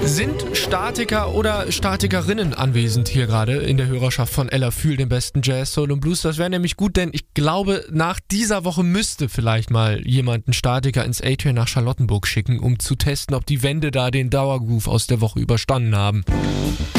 Sind Statiker oder Statikerinnen anwesend hier gerade in der Hörerschaft von Ella Fühl, dem besten Jazz, Soul und Blues? Das wäre nämlich gut, denn ich glaube, nach dieser Woche müsste vielleicht mal jemand einen Statiker ins A-Train nach Charlottenburg schicken, um zu testen, ob die Wände da den Dauergroove aus der Woche überstanden haben.